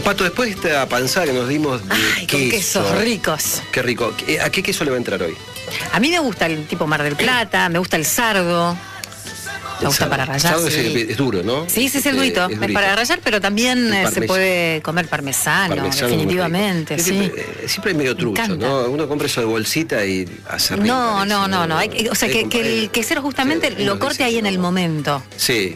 Pato, después de esta panzada que nos dimos de Ay, queso, con quesos ricos. Qué rico. ¿A qué queso le va a entrar hoy? A mí me gusta el tipo Mar del Plata, me gusta el sardo. Me gusta para rallar. Sardo sí. es duro, ¿no? Sí, ese es el durito. Es para rallar, pero también se puede comer parmesano definitivamente. Sí. Siempre es medio trucho, ¿no? Uno compra eso de bolsita y hace rico. No. O sea, que el quesero justamente lo corte ahí en el momento. Sí.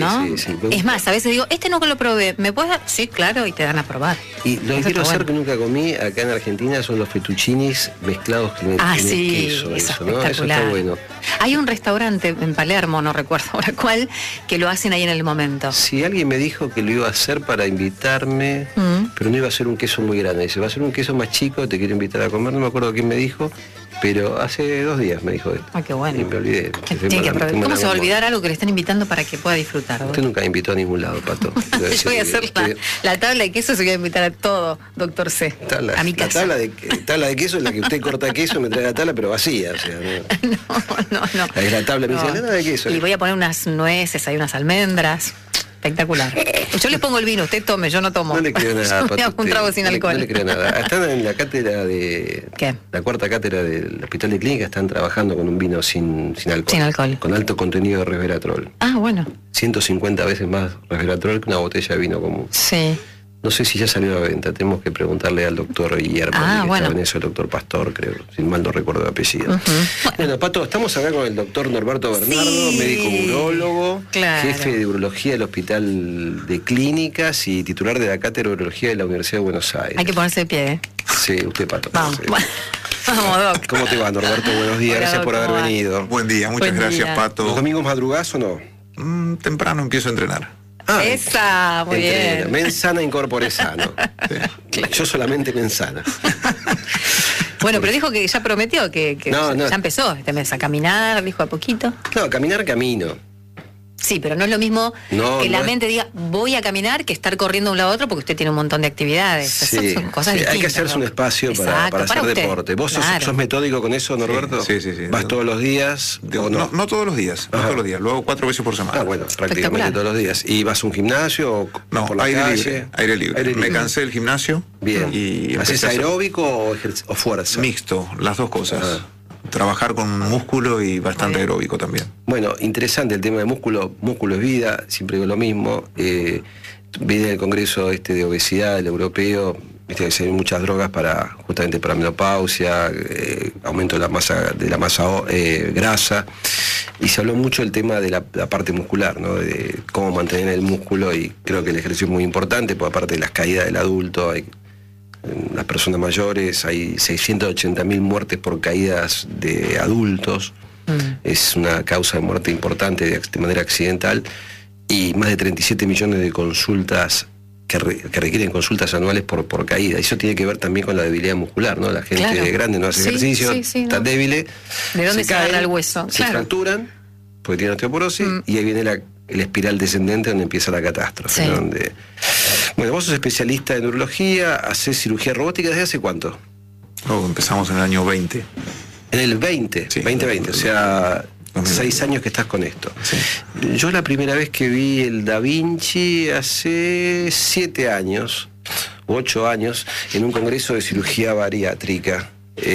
Es más, a veces digo, nunca lo probé, ¿me puedes dar? Sí, claro, y te dan a probar. Y lo que quiero hacer que nunca comí acá en Argentina son los fettuccinis mezclados con el queso. Eso, ¿no? Eso está bueno. Hay un restaurante en Palermo, no recuerdo ahora cuál, que lo hacen ahí en el momento. Sí, alguien me dijo que lo iba a hacer para invitarme, pero no iba a ser un queso muy grande. Dice, va a ser un queso más chico, te quiero invitar a comer. No me acuerdo quién me dijo, pero hace 2 días me dijo esto. Ah, qué bueno. Y me olvidé. ¿Cómo se va a olvidar algo que le están invitando para que pueda disfrutar? Usted nunca me invitó a ningún lado, Pato. Yo voy a hacer la tabla de queso, se voy a invitar a todo, doctor C. A mi casa. La tabla de queso es la que usted corta queso, me trae la tabla, pero vacía. O sea, no. Es la tabla, me dice, la tabla de queso. Y voy a poner unas nueces, hay unas almendras. Espectacular. Yo le pongo el vino, usted tome, yo no tomo. No le creo nada, Pato. Yo hago un trago sin alcohol. No le creo nada. Están en la cátedra de... ¿Qué? La 4ª cátedra del Hospital de Clínica, están trabajando con un vino sin alcohol. Sin alcohol. Con alto contenido de resveratrol. Ah, bueno. 150 veces más resveratrol que una botella de vino común. Sí. No sé si ya salió a la venta, tenemos que preguntarle al doctor Guillermo, que estaba en eso, el doctor Pastor, creo, si mal no recuerdo el apellido. Bueno, Pato, estamos acá con el doctor Norberto Bernardo, médico urólogo, jefe de urología del Hospital de Clínicas y titular de la Cátedra de Urología de la Universidad de Buenos Aires. Hay que ponerse de pie, ¿eh? Sí, usted, Pato. Vamos, sí. Vamos, Doc. ¿Cómo te va, Norberto? Buenos días, Hola, gracias Doc, por haber venido. Buen día, muchas gracias, Pato. ¿Los domingos madrugás o no? Temprano empiezo a entrenar. Esa, muy bien. Mensana incorpore sano. Claro. Yo solamente mensana. Bueno, pero dijo que ya prometió que no. Ya empezó este mes a caminar, dijo a poquito. No, caminar camino. Sí, pero no es lo mismo que la mente diga voy a caminar que estar corriendo de un lado a otro porque usted tiene un montón de actividades. Sí, son cosas distintas. Hay que hacerse un espacio para hacer deporte. ¿Vos sos metódico con eso, Norberto? Sí. ¿Vas todos los días? No todos los días, no todos los días. Lo hago 4 veces por semana. Ah, bueno, prácticamente todos los días. ¿Y vas a un gimnasio o por la calle? Aire libre. Me cansé del gimnasio. Bien. Y ¿haces aeróbico o fuerza? Mixto, las dos cosas. Trabajar con músculo y bastante aeróbico también. Bueno, interesante el tema de músculo. Músculo es vida, siempre digo lo mismo. Viene el congreso de obesidad, el europeo, que se ven muchas drogas justamente para menopausia, aumento de la masa grasa, y se habló mucho del tema de la parte muscular, ¿no? De cómo mantener el músculo, y creo que el ejercicio es muy importante, porque aparte de las caídas del adulto, en las personas mayores hay 680.000 muertes por caídas de adultos. Es una causa de muerte importante de manera accidental, y más de 37 millones de consultas que requieren consultas anuales por caída. Eso tiene que ver también con la debilidad muscular, ¿no? La gente grande no hace ejercicio, están débiles. ¿De dónde se agarra el hueso? Se fracturan, porque tienen osteoporosis, y ahí viene el espiral descendente donde empieza la catástrofe. ¿No? Bueno, vos sos especialista en urología, hacés cirugía robótica, ¿desde hace cuánto? Empezamos en el año 20. En el 20, sí, 2020, o sea, 6 años que estás con esto. Sí. Yo la primera vez que vi el Da Vinci hace 7 años, 8 años, en un congreso de cirugía bariátrica,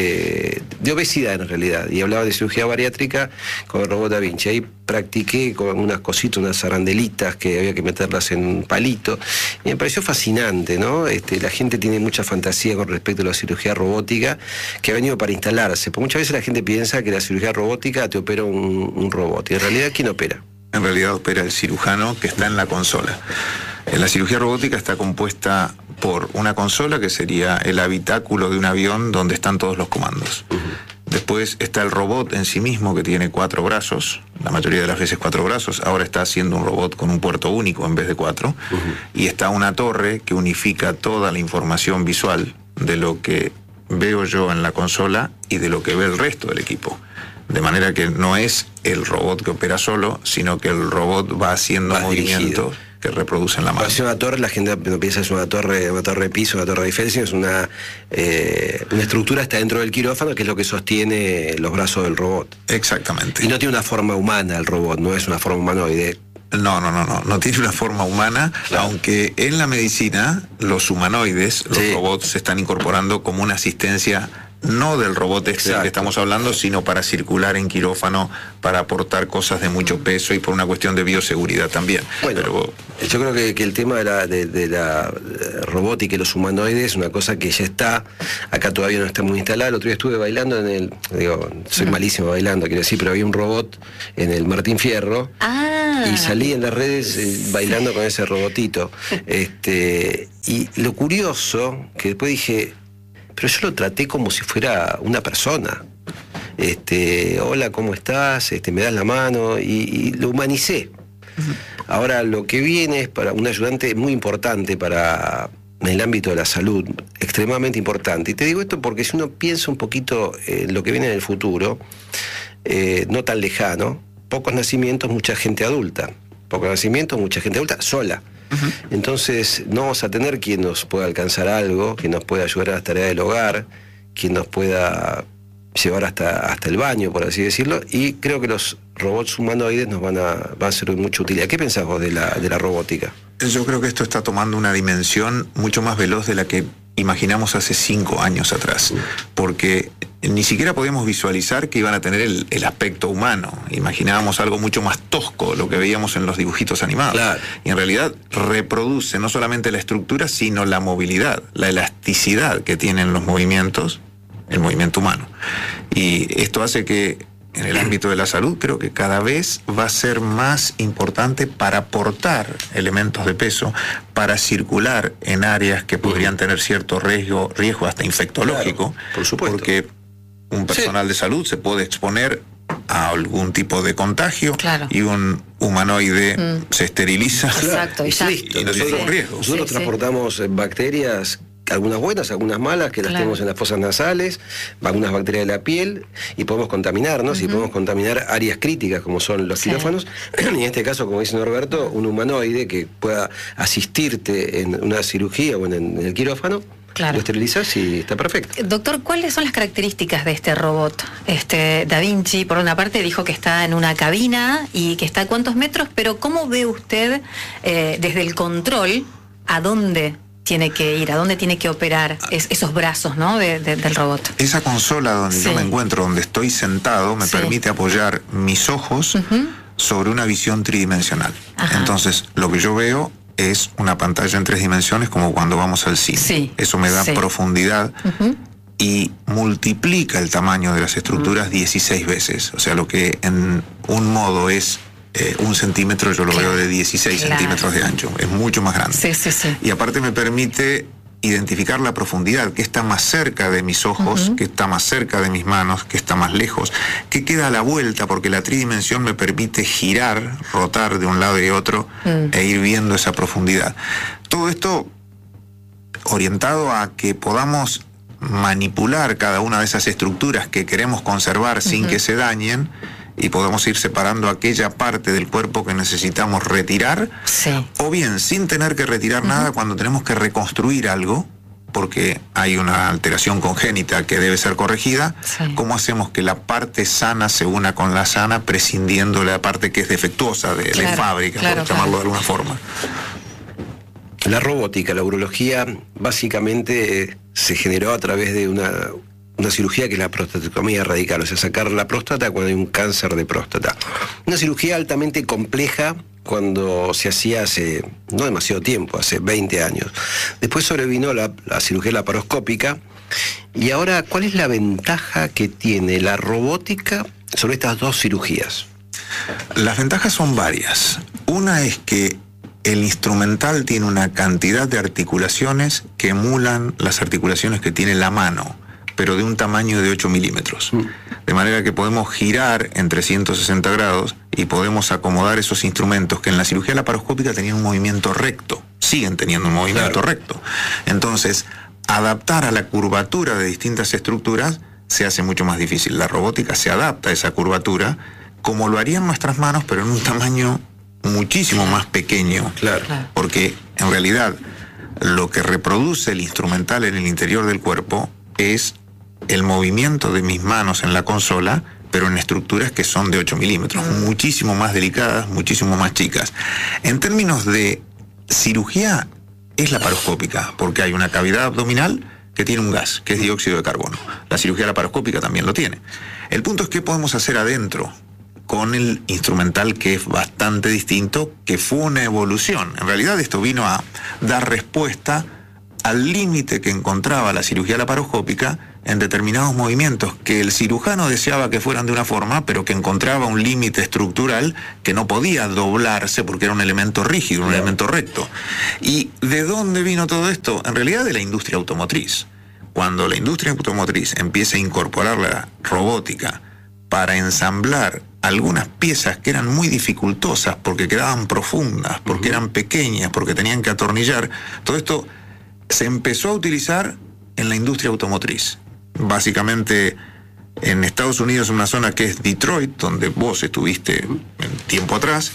de obesidad en realidad, y hablaba de cirugía bariátrica con el robot Da Vinci. Ahí practiqué con unas cositas, unas arandelitas que había que meterlas en un palito, y me pareció fascinante, ¿no? La gente tiene mucha fantasía con respecto a la cirugía robótica, que ha venido para instalarse, porque muchas veces la gente piensa que la cirugía robótica te opera un robot, y en realidad, ¿quién opera? En realidad opera el cirujano que está en la consola. La cirugía robótica está compuesta por una consola que sería el habitáculo de un avión donde están todos los comandos. Después está el robot en sí mismo, que tiene 4 brazos, la mayoría de las veces 4 brazos. Ahora está haciendo un robot con un puerto único en vez de 4. Y está una torre que unifica toda la información visual de lo que veo yo en la consola y de lo que ve el resto del equipo. De manera que no es el robot que opera solo, sino que el robot va haciendo movimientos que reproducen la mano. Para hacer una torre, la gente no piensa que es una torre de piso, una torre de diferencia, es una estructura, está dentro del quirófano, que es lo que sostiene los brazos del robot. Exactamente. Y no tiene una forma humana el robot, no es una forma humanoide. No tiene una forma humana, claro. Aunque en la medicina los humanoides, los robots, se están incorporando como una asistencia, no del robot del que estamos hablando, sino para circular en quirófano, para aportar cosas de mucho peso y por una cuestión de bioseguridad también. Bueno, pero yo creo que el tema de la robótica y los humanoides es una cosa que ya está, acá todavía no está muy instalada. El otro día estuve bailando soy malísimo bailando, quiero decir, pero había un robot en el Martín Fierro y salí en las redes bailando con ese robotito. Y lo curioso, que después dije, pero yo lo traté como si fuera una persona. Hola, ¿cómo estás? Me das la mano, y lo humanicé. Ahora, lo que viene es para un ayudante muy importante en el ámbito de la salud, extremadamente importante. Y te digo esto porque si uno piensa un poquito en lo que viene en el futuro, no tan lejano, pocos nacimientos, mucha gente adulta. Pocos nacimientos, mucha gente adulta sola. Entonces no vamos a tener quien nos pueda alcanzar algo, quien nos pueda ayudar a las tareas del hogar, quien nos pueda llevar hasta el baño, por así decirlo, y creo que los robots humanoides nos van a ser de mucha utilidad. ¿Qué pensás vos de la robótica? Yo creo que esto está tomando una dimensión mucho más veloz de la que imaginamos hace 5 años atrás, porque ni siquiera podíamos visualizar que iban a tener el aspecto humano. Imaginábamos algo mucho más tosco, lo que veíamos en los dibujitos animados. Claro. Y en realidad reproduce no solamente la estructura, sino la movilidad, la elasticidad que tienen los movimientos, el movimiento humano. Y esto hace que en el ámbito de la salud creo que cada vez va a ser más importante para aportar elementos de peso, para circular en áreas que podrían tener cierto riesgo hasta infectológico. Claro, por supuesto. Porque un personal de salud se puede exponer a algún tipo de contagio, y un humanoide se esteriliza. Exacto, y no tiene ningún riesgo. Nosotros transportamos bacterias, algunas buenas, algunas malas, que las tenemos en las fosas nasales, algunas bacterias de la piel, y podemos contaminarnos, y podemos contaminar áreas críticas como son los quirófanos, y en este caso, como dice Norberto, un humanoide que pueda asistirte en una cirugía o en el quirófano. Lo esterilizas y está perfecto. Doctor, ¿cuáles son las características de este robot? Da Vinci, por una parte, dijo que está en una cabina y que está a cuántos metros, pero ¿cómo ve usted desde el control a dónde tiene que ir, a dónde tiene que operar esos brazos, ¿no? del robot? Esa consola donde yo me encuentro, donde estoy sentado, me permite apoyar mis ojos sobre una visión tridimensional. Entonces, lo que yo veo es una pantalla en 3 dimensiones, como cuando vamos al cine. Eso me da profundidad y multiplica el tamaño de las estructuras 16 veces. O sea, lo que en un modo es 1 centímetro, yo lo veo de 16 centímetros de ancho. Es mucho más grande. Y aparte me permite identificar la profundidad, que está más cerca de mis ojos, que está más cerca de mis manos, que está más lejos, que queda a la vuelta, porque la tridimensión me permite girar, rotar de un lado y otro e ir viendo esa profundidad. Todo esto orientado a que podamos manipular cada una de esas estructuras que queremos conservar sin que se dañen, y podemos ir separando aquella parte del cuerpo que necesitamos retirar, o bien sin tener que retirar nada cuando tenemos que reconstruir algo, porque hay una alteración congénita que debe ser corregida. ¿Cómo hacemos que la parte sana se una con la sana, prescindiendo la parte que es defectuosa de fábrica, por llamarlo de alguna forma? La robótica, la urología, básicamente se generó a través de una cirugía que es la prostatectomía radical, o sea, sacar la próstata cuando hay un cáncer de próstata. Una cirugía altamente compleja cuando se hacía hace no demasiado tiempo, hace 20 años. Después sobrevino la cirugía laparoscópica. Y ahora, ¿cuál es la ventaja que tiene la robótica sobre estas dos cirugías? Las ventajas son varias. Una es que el instrumental tiene una cantidad de articulaciones que emulan las articulaciones que tiene la mano, pero de un tamaño de 8 milímetros. De manera que podemos girar en 360 grados y podemos acomodar esos instrumentos que en la cirugía laparoscópica tenían un movimiento recto, siguen teniendo un movimiento recto. Entonces, adaptar a la curvatura de distintas estructuras se hace mucho más difícil. La robótica se adapta a esa curvatura como lo harían nuestras manos, pero en un tamaño muchísimo más pequeño. Porque en realidad lo que reproduce el instrumental en el interior del cuerpo es el movimiento de mis manos en la consola pero en estructuras que son de 8 milímetros, muchísimo más delicadas, muchísimo más chicas. En términos de cirugía, es laparoscópica, porque hay una cavidad abdominal que tiene un gas, que es dióxido de carbono. La cirugía laparoscópica también lo tiene. El punto es qué podemos hacer adentro con el instrumental, que es bastante distinto, que fue una evolución. En realidad esto vino a dar respuesta al límite que encontraba la cirugía laparoscópica en determinados movimientos que el cirujano deseaba que fueran de una forma, pero que encontraba un límite estructural que no podía doblarse porque era un elemento rígido, un elemento recto. ¿Y de dónde vino todo esto? En realidad de la industria automotriz. Cuando la industria automotriz empieza a incorporar la robótica para ensamblar algunas piezas que eran muy dificultosas porque quedaban profundas, porque eran pequeñas, porque tenían que atornillar, todo esto se empezó a utilizar en la industria automotriz. Básicamente en Estados Unidos, en una zona que es Detroit, donde vos estuviste tiempo atrás,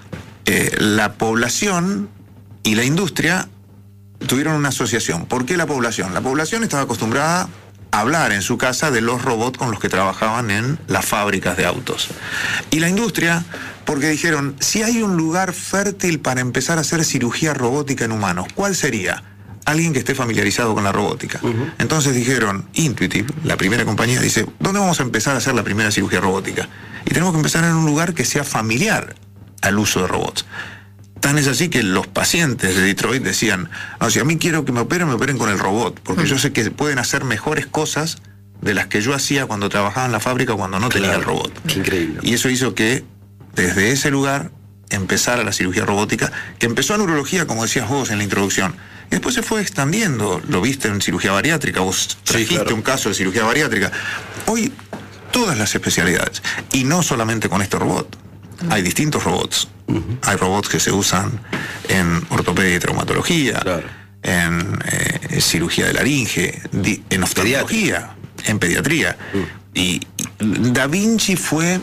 la población y la industria tuvieron una asociación. ¿Por qué la población? La población estaba acostumbrada a hablar en su casa de los robots con los que trabajaban en las fábricas de autos. Y la industria, porque dijeron, si hay un lugar fértil para empezar a hacer cirugía robótica en humanos, ¿cuál sería? Alguien que esté familiarizado con la robótica. Entonces dijeron, Intuitive, la primera compañía, dice, ¿dónde vamos a empezar a hacer la primera cirugía robótica? Y tenemos que empezar en un lugar que sea familiar al uso de robots. Tan es así que los pacientes de Detroit decían, no, si a mí quiero que me operen con el robot, porque yo sé que pueden hacer mejores cosas de las que yo hacía cuando trabajaba en la fábrica o cuando no tenía el robot. Increíble. Y eso hizo que desde ese lugar empezara la cirugía robótica, que empezó en urología, como decías vos en la introducción, y después se fue extendiendo. Lo viste en cirugía bariátrica, vos trajiste un caso de cirugía bariátrica. Hoy todas las especialidades, y no solamente con este robot. Hay distintos robots. Hay robots que se usan en ortopedia y traumatología, en cirugía de laringe, en oftalmología, en pediatría. Y Da Vinci fue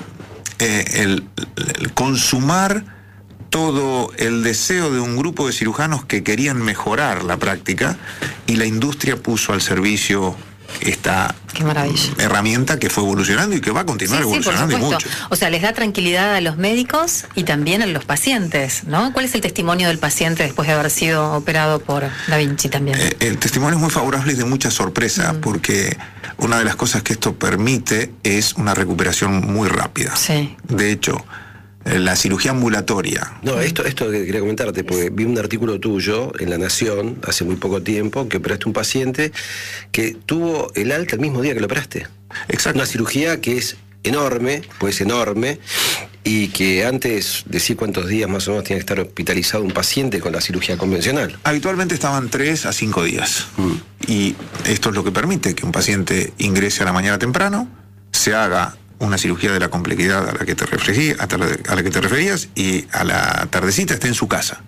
el consumar todo el deseo de un grupo de cirujanos que querían mejorar la práctica, y la industria puso al servicio esta herramienta que fue evolucionando y que va a continuar evolucionando y mucho. O sea, les da tranquilidad a los médicos y también a los pacientes, ¿no? ¿Cuál es el testimonio del paciente después de haber sido operado por Da Vinci también? El testimonio es muy favorable y de mucha sorpresa, porque una de las cosas que esto permite es una recuperación muy rápida. De hecho, la cirugía ambulatoria. No, esto que quería comentarte, porque vi un artículo tuyo en La Nación hace muy poco tiempo, que operaste un paciente que tuvo el alta el mismo día que lo operaste. Exacto. Una cirugía que es enorme, pues enorme, y que antes, decir cuántos días más o menos tiene que estar hospitalizado un paciente con la cirugía convencional. Habitualmente estaban 3 a 5 días. Y esto es lo que permite que un paciente ingrese a la mañana temprano, se haga una cirugía de la complejidad a la que te referías, y a la tardecita esté en su casa.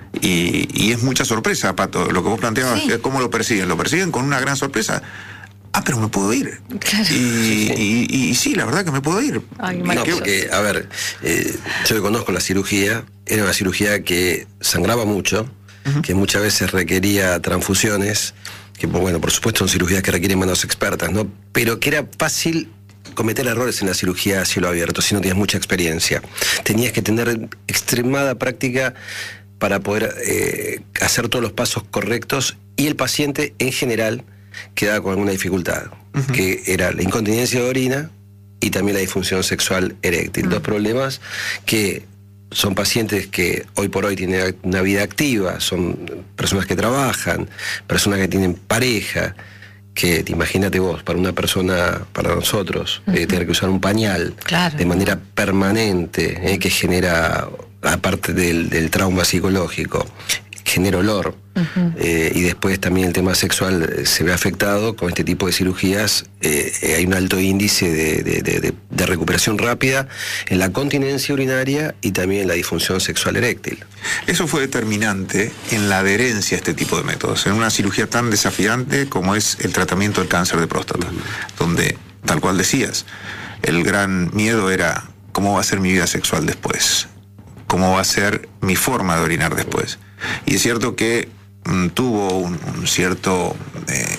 Y es mucha sorpresa, Pato, lo que vos planteabas, ¿cómo lo persiguen? Lo persiguen con una gran sorpresa. Pero me puedo ir. Claro. Y sí, la verdad que me puedo ir. No, porque, a ver, yo que conozco la cirugía, era una cirugía que sangraba mucho, que muchas veces requería transfusiones, que bueno, por supuesto son cirugías que requieren manos expertas, ¿no? Pero que era fácil cometer errores en la cirugía a cielo abierto si no tienes mucha experiencia. Tenías que tener extremada práctica para poder hacer todos los pasos correctos, y el paciente en general quedaba con alguna dificultad, que era la incontinencia de orina y también la disfunción sexual eréctil. Dos problemas que son pacientes que hoy por hoy tienen una vida activa, son personas que trabajan, personas que tienen pareja, que imagínate vos, para una persona, para nosotros, tener que usar un pañal de manera permanente, que genera, aparte del trauma psicológico, genera olor, y después también el tema sexual se ve afectado con este tipo de cirugías. Hay un alto índice de recuperación rápida en la continencia urinaria y también en la disfunción sexual eréctil. Eso fue determinante en la adherencia a este tipo de métodos, en una cirugía tan desafiante como es el tratamiento del cáncer de próstata, donde, tal cual decías, el gran miedo era cómo va a ser mi vida sexual después, cómo va a ser mi forma de orinar después. Y es cierto que tuvo un cierto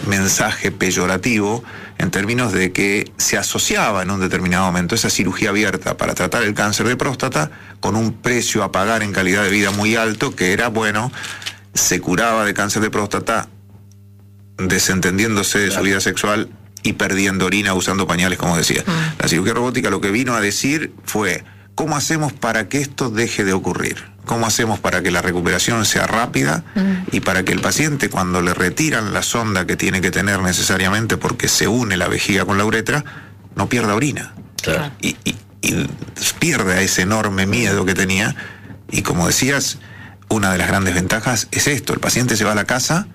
mensaje peyorativo en términos de que se asociaba en un determinado momento esa cirugía abierta para tratar el cáncer de próstata con un precio a pagar en calidad de vida muy alto, que era, bueno, se curaba de cáncer de próstata desentendiéndose de su vida sexual y perdiendo orina usando pañales, como decía. La cirugía robótica lo que vino a decir fue: ¿cómo hacemos para que esto deje de ocurrir? ¿Cómo hacemos para que la recuperación sea rápida y para que el paciente, cuando le retiran la sonda que tiene que tener necesariamente porque se une la vejiga con la uretra, no pierda orina? Claro. Y pierda ese enorme miedo que tenía. Y como decías, una de las grandes ventajas es esto: el paciente se va a la casa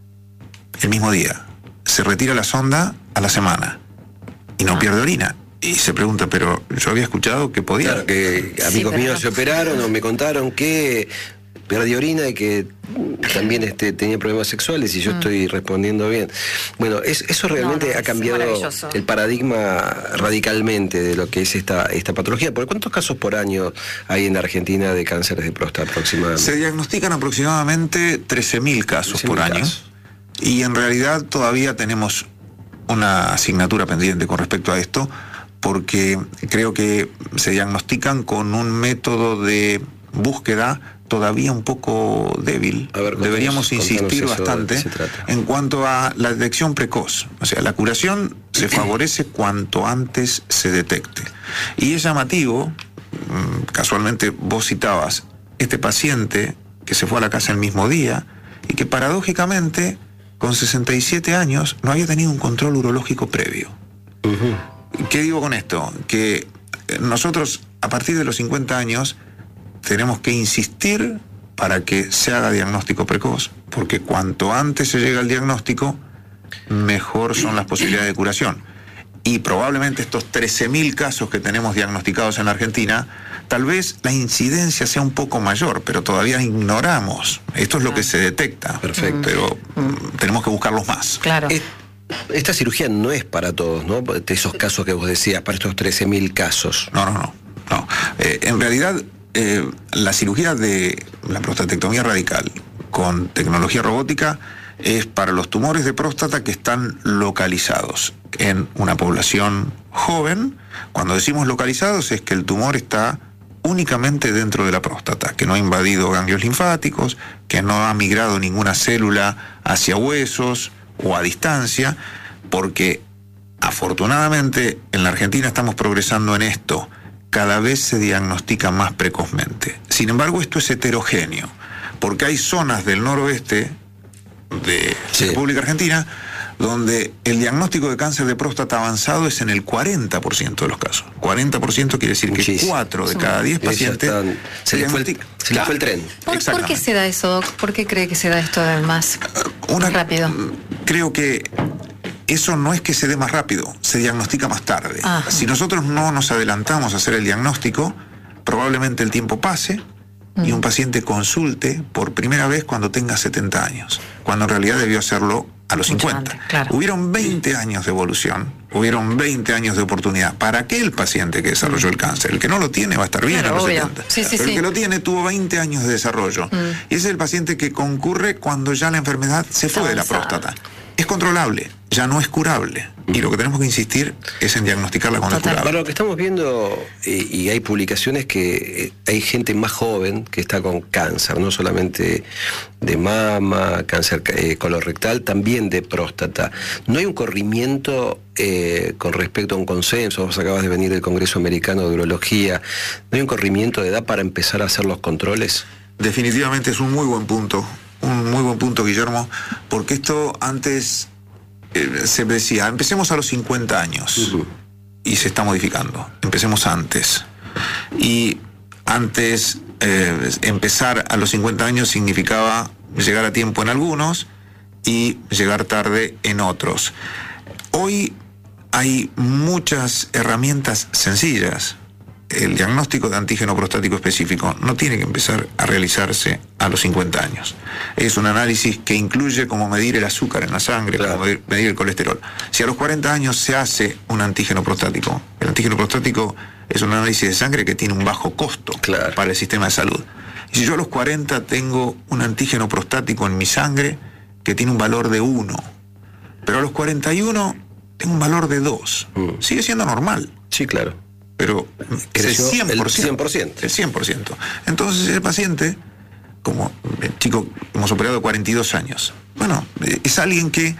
el mismo día, se retira la sonda a la semana y no pierde orina. Y se pregunta, pero yo había escuchado que podía. Claro, que amigos míos se operaron o me contaron que perdí orina y que también tenía problemas sexuales y yo estoy respondiendo bien. Bueno, eso realmente ha cambiado el paradigma radicalmente de lo que es esta patología. ¿Por cuántos casos por año hay en Argentina de cánceres de próstata aproximadamente? Se diagnostican aproximadamente 13.000 casos por año. Y en realidad todavía tenemos una asignatura pendiente con respecto a esto, porque creo que se diagnostican con un método de búsqueda todavía un poco débil. A ver, deberíamos insistir bastante en cuanto a la detección precoz. O sea, la curación se favorece cuanto antes se detecte. Y es llamativo, casualmente vos citabas este paciente que se fue a la casa el mismo día y que paradójicamente con 67 años no había tenido un control urológico previo. ¿Qué digo con esto? Que nosotros, a partir de los 50 años, tenemos que insistir para que se haga diagnóstico precoz, porque cuanto antes se llega al diagnóstico, mejor son las posibilidades de curación. Y probablemente estos 13.000 casos que tenemos diagnosticados en la Argentina, tal vez la incidencia sea un poco mayor, pero todavía ignoramos. Esto es lo que se detecta. Perfecto. Pero tenemos que buscarlos más. Claro. Esta cirugía no es para todos, ¿no? De esos casos que vos decías, para estos 13.000 casos. No. En realidad, la cirugía de la prostatectomía radical con tecnología robótica es para los tumores de próstata que están localizados en una población joven. Cuando decimos localizados es que el tumor está únicamente dentro de la próstata, que no ha invadido ganglios linfáticos, que no ha migrado ninguna célula hacia huesos o a distancia, porque afortunadamente en la Argentina estamos progresando en esto. Cada vez se diagnostica más precozmente. Sin embargo, esto es heterogéneo, porque hay zonas del noroeste de República Argentina donde el diagnóstico de cáncer de próstata avanzado es en el 40% de los casos. 40% quiere decir que 4 de cada 10 pacientes se le fue el tren. ¿Por qué se da eso, Doc? ¿Por qué cree que se da esto más rápido? Creo que eso no es que se dé más rápido, se diagnostica más tarde. Si nosotros no nos adelantamos a hacer el diagnóstico, probablemente el tiempo pase y un paciente consulte por primera vez cuando tenga 70 años, cuando en realidad debió hacerlo a los 50. Antes, claro. Hubieron 20 años de evolución, hubieron 20 años de oportunidad para aquel paciente que desarrolló el cáncer. El que no lo tiene va a estar bien a los 70. Pero el que lo tiene tuvo 20 años de desarrollo. Y ese es el paciente que concurre cuando ya la enfermedad se fue de la próstata. Es controlable, ya no es curable. Y lo que tenemos que insistir es en diagnosticarla cuando es curable. Para lo que estamos viendo, y hay publicaciones que hay gente más joven que está con cáncer, no solamente de mama, cáncer colorectal, también de próstata. ¿No hay un corrimiento con respecto a un consenso? Vos acabas de venir del Congreso Americano de Urología. ¿No hay un corrimiento de edad para empezar a hacer los controles? Definitivamente es un muy buen punto. Un muy buen punto, Guillermo, porque esto antes se decía, empecemos a los 50 años, y se está modificando, empecemos antes. Y antes empezar a los 50 años significaba llegar a tiempo en algunos y llegar tarde en otros. Hoy hay muchas herramientas sencillas. El diagnóstico de antígeno prostático específico no tiene que empezar a realizarse a los 50 años. Es un análisis que incluye cómo medir el azúcar en la sangre, cómo medir el colesterol. Si a los 40 años se hace un antígeno prostático, el antígeno prostático es un análisis de sangre que tiene un bajo costo para el sistema de salud. Y si yo a los 40 tengo un antígeno prostático en mi sangre que tiene un valor de 1, Pero a los 41 tengo un valor de 2. Sigue siendo normal. Sí, claro. Pero es el 100%. El 100%. Entonces el paciente, como el chico hemos operado 42 años, bueno, es alguien que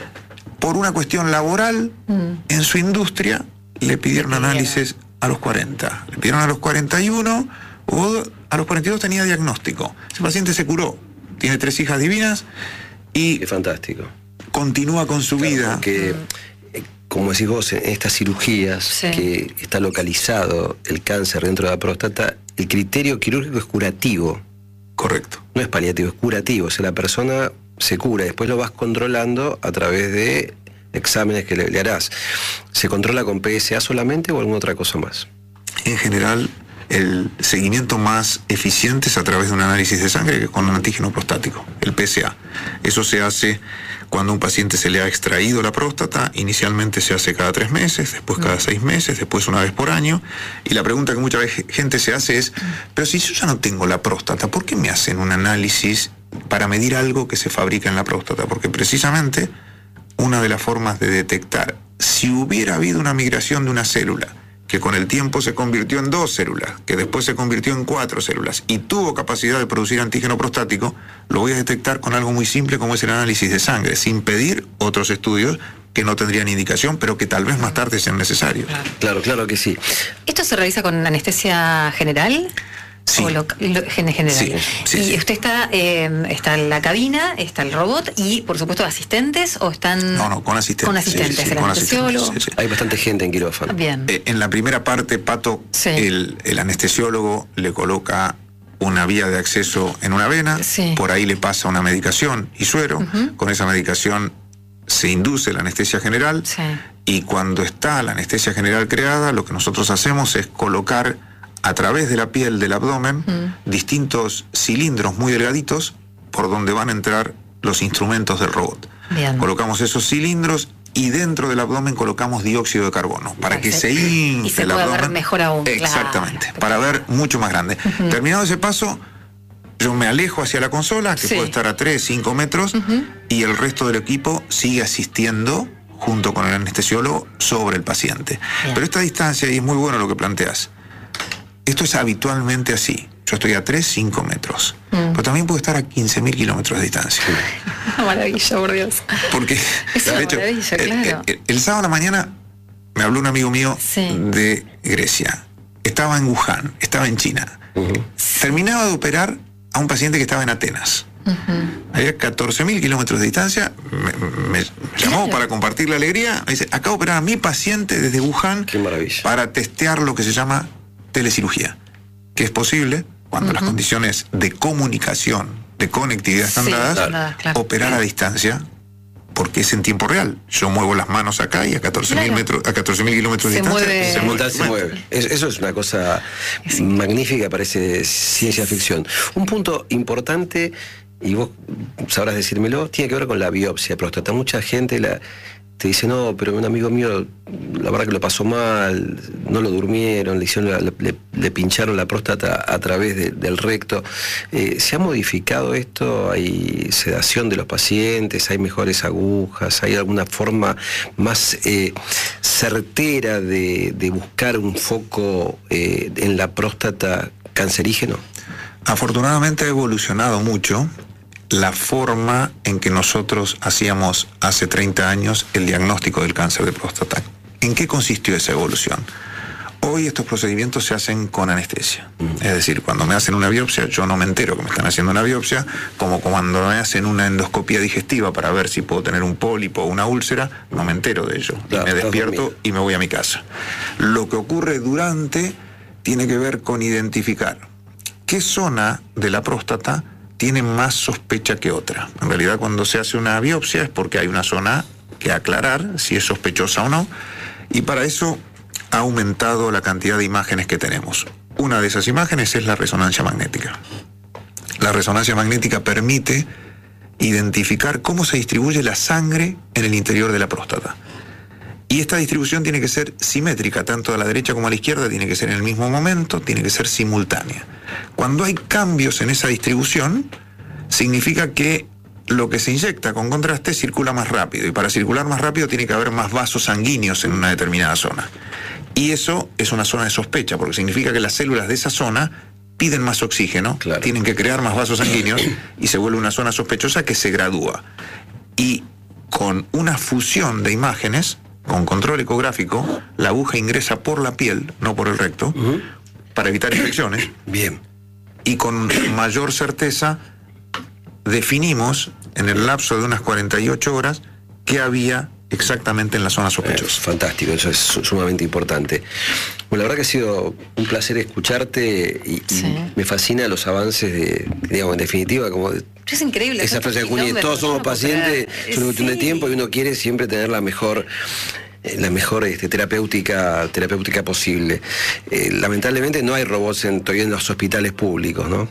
por una cuestión laboral en su industria le pidieron análisis a los 40. Le pidieron a los 41 o a los 42 tenía diagnóstico. Ese paciente se curó. Tiene 3 hijas divinas y... Qué fantástico. Continúa con su vida. Que, como decís vos, en estas cirugías que está localizado el cáncer dentro de la próstata, el criterio quirúrgico es curativo. Correcto. No es paliativo, es curativo. O sea, la persona se cura, después lo vas controlando a través de exámenes que le harás. ¿Se controla con PSA solamente o alguna otra cosa más? En general, el seguimiento más eficiente es a través de un análisis de sangre, que es con un antígeno prostático, el PSA. Eso se hace cuando a un paciente se le ha extraído la próstata. Inicialmente se hace cada 3 meses, después cada 6 meses, después una vez por año. Y la pregunta que mucha gente se hace es, pero si yo ya no tengo la próstata, ¿por qué me hacen un análisis para medir algo que se fabrica en la próstata? Porque precisamente una de las formas de detectar si hubiera habido una migración de una célula que con el tiempo se convirtió en 2 células, que después se convirtió en 4 células y tuvo capacidad de producir antígeno prostático, lo voy a detectar con algo muy simple como es el análisis de sangre, sin pedir otros estudios que no tendrían indicación, pero que tal vez más tarde sean necesarios. Claro que sí. ¿Esto se realiza con anestesia general? Sí. ¿O en general? Y usted está en la cabina, está el robot y, por supuesto, asistentes o están... No, con asistentes. Con asistentes, el anestesiólogo. Hay bastante gente en quirófano. Bien. En la primera parte, Pato, el anestesiólogo le coloca una vía de acceso en una vena, por ahí le pasa una medicación y suero, con esa medicación se induce la anestesia general y cuando está la anestesia general creada, lo que nosotros hacemos es colocar a través de la piel del abdomen distintos cilindros muy delgaditos por donde van a entrar los instrumentos del robot. Bien. Colocamos esos cilindros y dentro del abdomen colocamos dióxido de carbono para que se infle y se el pueda abdomen. ver mejor aún. Exactamente, Claro. para ver mucho más grande. Terminado ese paso, yo me alejo hacia la consola, que puede estar a 3, 5 metros, y el resto del equipo sigue asistiendo junto con el anestesiólogo sobre el paciente. Bien. Pero esta distancia, y es muy bueno lo que planteas, esto es habitualmente así. Yo estoy a 3, 5 metros. Pero también puedo estar a 15.000 kilómetros de distancia. Una maravilla, por Dios. Porque, es una maravilla, claro. El sábado a la mañana me habló un amigo mío de Grecia. Estaba en Wuhan, estaba en China. Terminaba de operar a un paciente que estaba en Atenas. Había 14.000 kilómetros de distancia. Me llamó para compartir la alegría. Me dice, acabo de operar a mi paciente desde Wuhan. Qué maravilla. Para testear lo que se llama telecirugía, que es posible cuando las condiciones de comunicación, de conectividad están dadas, operar a distancia, porque es en tiempo real. Yo muevo las manos acá y a 14.000 metros, a 14.000 kilómetros de distancia se mueve. Eso es una cosa magnífica, parece ciencia ficción. Un punto importante, y vos sabrás decírmelo, tiene que ver con la biopsia de próstata. Mucha gente te dice, no, pero un amigo mío, la verdad que lo pasó mal, no lo durmieron, le pincharon la próstata a través del recto. ¿Se ha modificado esto? ¿Hay sedación de los pacientes? ¿Hay mejores agujas? ¿Hay alguna forma más certera de buscar un foco en la próstata cancerígeno? Afortunadamente ha evolucionado mucho la forma en que nosotros hacíamos hace 30 años el diagnóstico del cáncer de próstata. ¿En qué consistió esa evolución? Hoy estos procedimientos se hacen con anestesia. Es decir, cuando me hacen una biopsia, yo no me entero que me están haciendo una biopsia, como cuando me hacen una endoscopia digestiva para ver si puedo tener un pólipo o una úlcera, no me entero de ello. Y me despierto y me voy a mi casa. Lo que ocurre durante tiene que ver con identificar qué zona de la próstata tiene más sospecha que otra. En realidad, cuando se hace una biopsia es porque hay una zona que aclarar si es sospechosa o no, y para eso ha aumentado la cantidad de imágenes que tenemos. Una de esas imágenes es la resonancia magnética. La resonancia magnética permite identificar cómo se distribuye la sangre en el interior de la próstata. Y esta distribución tiene que ser simétrica, tanto a la derecha como a la izquierda, tiene que ser en el mismo momento, tiene que ser simultánea. Cuando hay cambios en esa distribución, significa que lo que se inyecta con contraste circula más rápido, y para circular más rápido tiene que haber más vasos sanguíneos en una determinada zona. Y eso es una zona de sospecha, porque significa que las células de esa zona piden más oxígeno, claro, tienen que crear más vasos sanguíneos y se vuelve una zona sospechosa que se gradúa. Y con una fusión de imágenes, con control ecográfico, la aguja ingresa por la piel, no por el recto, para evitar infecciones. Bien. Y con mayor certeza definimos en el lapso de unas 48 horas qué había exactamente en la zona sospechosa. Fantástico, eso es sumamente importante. Bueno, la verdad que ha sido un placer escucharte y me fascina los avances de, digamos, en definitiva, como es increíble. Esa frase de Cuni, todos somos pacientes, es una cuestión de tiempo y uno quiere siempre tener la mejor terapéutica posible. Lamentablemente no hay robots todavía en los hospitales públicos, ¿no?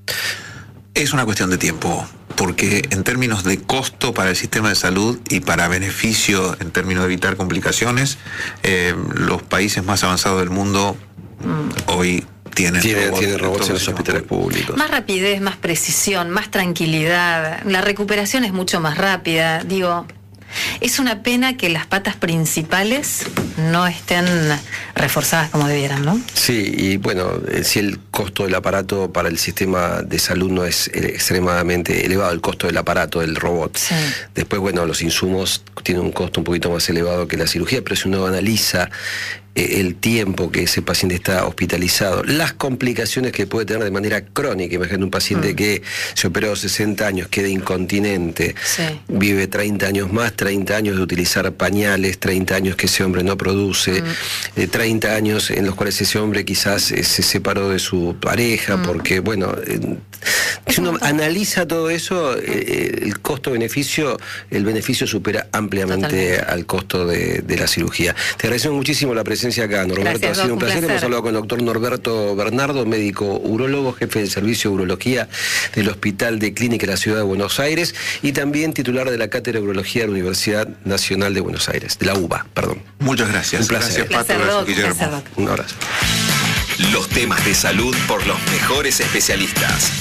Es una cuestión de tiempo, porque en términos de costo para el sistema de salud y para beneficio en términos de evitar complicaciones, los países más avanzados del mundo hoy tienen robots en los hospitales públicos. Más rapidez, más precisión, más tranquilidad, la recuperación es mucho más rápida, digo. Es una pena que las patas principales no estén reforzadas como debieran, ¿no? Sí, y bueno, si el costo del aparato para el sistema de salud no es extremadamente elevado, el costo del aparato, del robot. Sí. Después, bueno, los insumos tienen un costo un poquito más elevado que la cirugía, pero si uno analiza el tiempo que ese paciente está hospitalizado, las complicaciones que puede tener de manera crónica. Imagínate un paciente que se operó 60 años, queda incontinente, vive 30 años más, 30 años de utilizar pañales, 30 años que ese hombre no produce, 30 años en los cuales ese hombre quizás se separó de su pareja, porque bueno, si uno analiza todo eso, el costo-beneficio, el beneficio supera ampliamente al costo de la cirugía. Te agradecemos muchísimo la presencia acá, Norberto. Gracias, ha sido un Doc, placer. Hemos hablado con el doctor Norberto Bernardo, médico urólogo, jefe del servicio de urología del Hospital de Clínica de la Ciudad de Buenos Aires y también titular de la Cátedra de Urología de la Universidad Nacional de Buenos Aires, de la UBA, perdón. Muchas gracias. Un placer. Gracias, Pato. Gracias, Guillermo. Un abrazo. Los temas de salud por los mejores especialistas.